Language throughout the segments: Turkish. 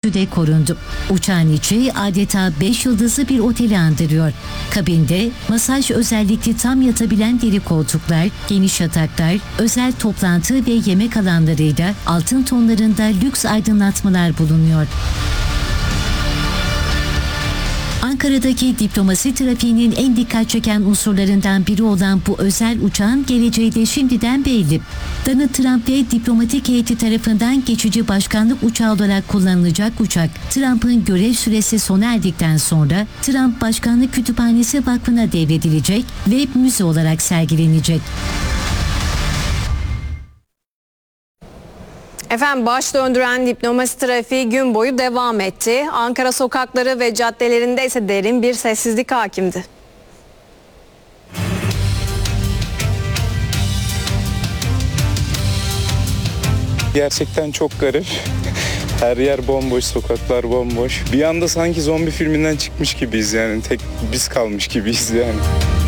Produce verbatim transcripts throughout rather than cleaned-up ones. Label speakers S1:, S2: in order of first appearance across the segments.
S1: görüntüde korundu. Uçağın içi adeta beş yıldızlı bir oteli andırıyor. Kabinde masaj özellikli tam yatabilen deri koltuklar, geniş yataklar, özel toplantı ve yemek alanlarıyla altın tonlarında lüks aydınlatmalar bulunuyor. Ankara'daki diplomasi trafiğinin en dikkat çeken unsurlarından biri olan bu özel uçağın geleceği de şimdiden belli. Donald Trump ve diplomatik heyeti tarafından geçici başkanlık uçağı olarak kullanılacak uçak, Trump'ın görev süresi sona erdikten sonra Trump Başkanlık Kütüphanesi Vakfı'na devredilecek ve müze olarak sergilenecek.
S2: Efendim baş döndüren diplomasi trafiği gün boyu devam etti. Ankara sokakları ve caddelerinde ise derin bir sessizlik hakimdi.
S3: Gerçekten çok garip. Her yer bomboş, sokaklar bomboş. Bir anda sanki zombi filminden çıkmış gibiyiz yani. Tek biz kalmış gibiyiz yani.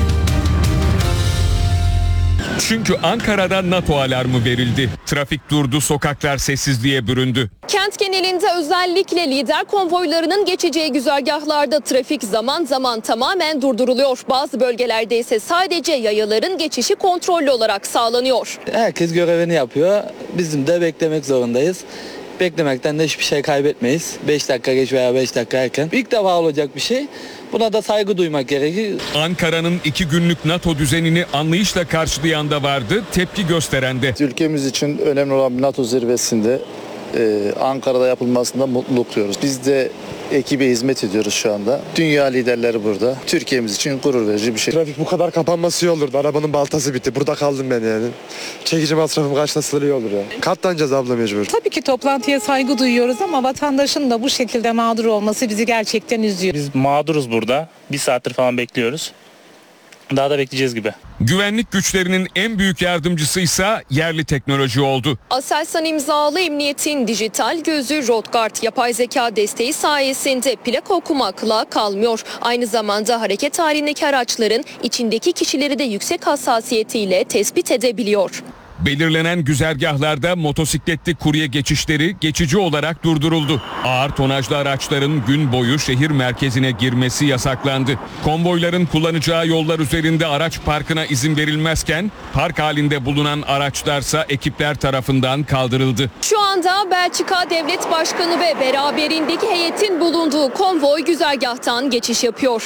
S4: Çünkü Ankara'da NATO alarmı verildi. Trafik durdu, sokaklar sessizliğe büründü.
S5: Kent genelinde özellikle lider konvoylarının geçeceği güzergahlarda trafik zaman zaman tamamen durduruluyor. Bazı bölgelerde ise sadece yayaların geçişi kontrollü olarak sağlanıyor.
S6: Herkes görevini yapıyor. Bizim de beklemek zorundayız. Beklemekten de hiçbir şey kaybetmeyiz. beş dakika geç veya beş dakika erken. İlk defa olacak bir şey. Buna da saygı duymak gerekir.
S4: Ankara'nın iki günlük NATO düzenini anlayışla karşılayan da vardı, tepki gösteren de.
S7: Ülkemiz için önemli olan bir NATO zirvesinde e, Ankara'da yapılmasında mutluluk duyuyoruz. Biz de ekibe hizmet ediyoruz şu anda. Dünya liderleri burada. Türkiye'miz için gurur verici bir şey.
S8: Trafik bu kadar kapanması iyi olurdu. Arabanın baltası bitti. Burada kaldım ben yani. Çekici masrafım karşılasın iyi olur ya. Katlanacağız abla mecbur.
S9: Tabii ki toplantıya saygı duyuyoruz ama vatandaşın da bu şekilde mağdur olması bizi gerçekten üzüyor.
S10: Biz mağduruz burada. Bir saattir falan bekliyoruz. Daha da bekleyeceğiz gibi.
S4: Güvenlik güçlerinin en büyük yardımcısıysa yerli teknoloji oldu.
S5: Aselsan imzalı emniyetin dijital gözü Roadguard yapay zeka desteği sayesinde plaka okumakla kalmıyor. Aynı zamanda hareket halindeki araçların içindeki kişileri de yüksek hassasiyetiyle tespit edebiliyor.
S4: Belirlenen güzergahlarda motosikletli kurye geçişleri geçici olarak durduruldu. Ağır tonajlı araçların gün boyu şehir merkezine girmesi yasaklandı. Konvoyların kullanacağı yollar üzerinde araç parkına izin verilmezken park halinde bulunan araçlarsa ekipler tarafından kaldırıldı.
S5: Şu anda Belçika Devlet Başkanı ve beraberindeki heyetin bulunduğu konvoy güzergahtan geçiş yapıyor.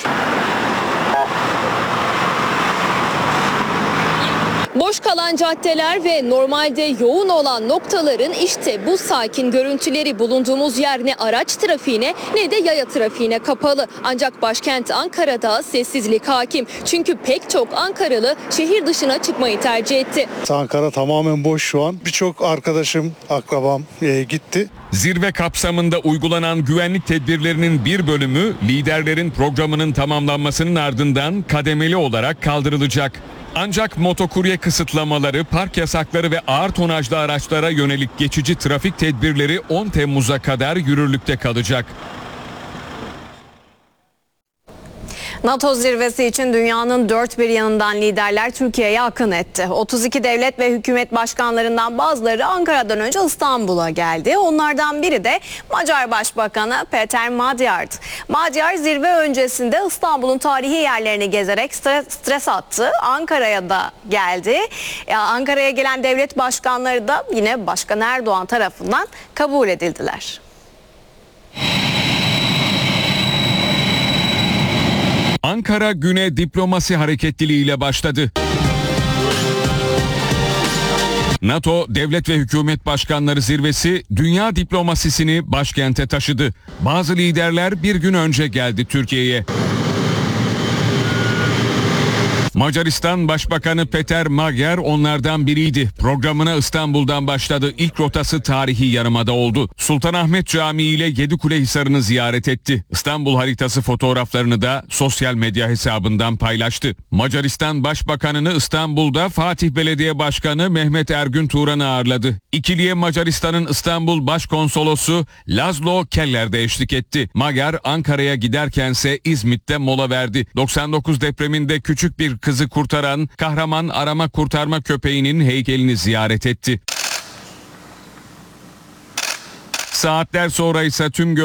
S5: Boş kalan caddeler ve normalde yoğun olan noktaların işte bu sakin görüntüleri. Bulunduğumuz yer ne araç trafiğine ne de yaya trafiğine kapalı. Ancak başkent Ankara'da sessizlik hakim. Çünkü pek çok Ankaralı şehir dışına çıkmayı tercih etti.
S8: Ankara tamamen boş şu an. Birçok arkadaşım, akrabam e, gitti.
S4: Zirve kapsamında uygulanan güvenlik tedbirlerinin bir bölümü liderlerin programının tamamlanmasının ardından kademeli olarak kaldırılacak. Ancak motokurye kısıtlamaları, park yasakları ve ağır tonajlı araçlara yönelik geçici trafik tedbirleri on Temmuz'a kadar yürürlükte kalacak.
S2: NATO zirvesi için dünyanın dört bir yanından liderler Türkiye'ye akın etti. otuz iki devlet ve hükümet başkanlarından bazıları Ankara'dan önce İstanbul'a geldi. Onlardan biri de Macar Başbakanı Peter Magyar'dı. Magyar zirve öncesinde İstanbul'un tarihi yerlerini gezerek stres, stres attı. Ankara'ya da geldi. Ankara'ya gelen devlet başkanları da yine Başkan Erdoğan tarafından kabul edildiler.
S4: Ankara güne diplomasi hareketliliğiyle başladı. NATO Devlet ve Hükümet Başkanları Zirvesi dünya diplomasisini başkente taşıdı. Bazı liderler bir gün önce geldi Türkiye'ye. Macaristan Başbakanı Peter Magyar onlardan biriydi. Programına İstanbul'dan başladı. İlk rotası tarihi Yarımada oldu. Sultanahmet Camii ile Yedikule Hisarı'nı ziyaret etti. İstanbul haritası fotoğraflarını da sosyal medya hesabından paylaştı. Macaristan Başbakanı'nı İstanbul'da Fatih Belediye Başkanı Mehmet Ergün Turan'ı ağırladı. İkiliye Macaristan'ın İstanbul Başkonsolosu Laszlo Keller de eşlik etti. Magyar Ankara'ya giderkense İzmit'te mola verdi. doksan dokuz depreminde küçük bir kızı kurtaran kahraman arama kurtarma köpeğinin heykelini ziyaret etti. Saatler sonra ise tüm